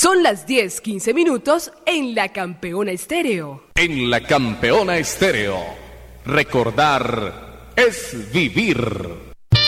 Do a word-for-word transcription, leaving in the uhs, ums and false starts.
Son las diez quince minutos en La Campeona Estéreo. En La Campeona Estéreo, recordar es vivir.